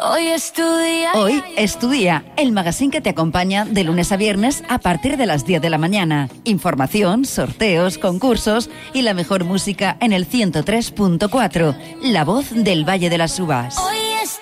Hoy es tu día, el magazine que te acompaña de lunes a viernes a partir de las 10 de la mañana. Información, sorteos, concursos y la mejor música en el 103.4, La Voz del Valle de las Uvas.